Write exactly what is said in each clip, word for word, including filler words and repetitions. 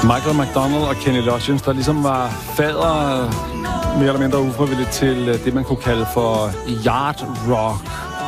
Michael McDonald og Kenny Loggins, der ligesom var fader mere eller mindre ufrivilligt til det, man kunne kalde for yard rock.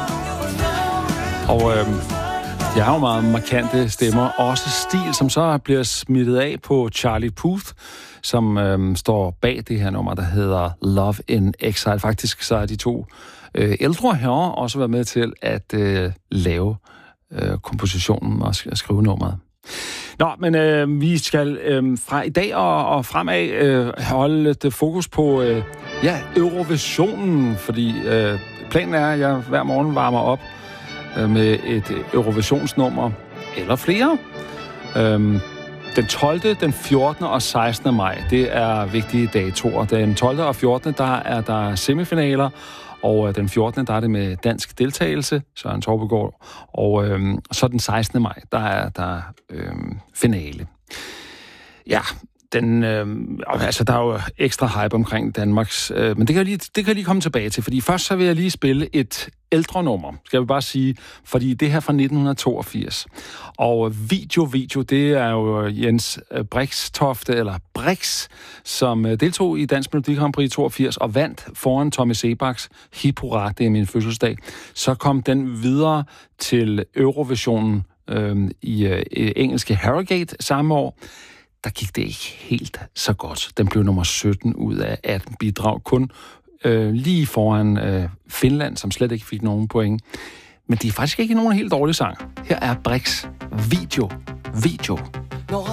Og øh, de har jo meget markante stemmer, også stil, som så bliver smittet af på Charlie Puth, som øh, står bag det her nummer, der hedder Love in Exile. Faktisk så er de to øh, ældre herrer også været med til at øh, lave øh, kompositionen og sk- skrive nummeret. Nå, men øh, vi skal øh, fra i dag og, og fremad øh, holde lidt fokus på øh, ja, Eurovisionen, fordi øh, planen er, at jeg hver morgen varmer op øh, med et Eurovisionsnummer, eller flere. Øh, den tolvte, den fjortende og sekstende maj, det er vigtige datoer. Den tolvte og fjortende, der er der semifinaler, og den fjortende, der er det med dansk deltagelse, Søren Torpegaard, og øhm, så den sekstende maj, der er der øhm, finale. Ja, den, øhm, altså der er jo ekstra hype omkring Danmarks, øh, men det kan, jeg lige, det kan jeg lige komme tilbage til, fordi først så vil jeg lige spille et ældre nummer, skal jeg bare sige, fordi det her fra nitten toogfirs. Og Video Video, det er jo Jens Brixtofte, eller Brix, som deltog i Dansk Melodi Grand Prix i toogfirs og vandt foran Tommy Sebaks Hip Hurra, det er min fødselsdag. Så kom den videre til Eurovisionen øh, i øh, engelske Harrogate samme år. Der gik det ikke helt så godt. Den blev nummer sytten ud af atten bidrag, kun øh, lige foran øh, Finland, som slet ikke fik nogen point. Men det er faktisk ikke nogen helt dårlig sang. Her er Brix Video Video.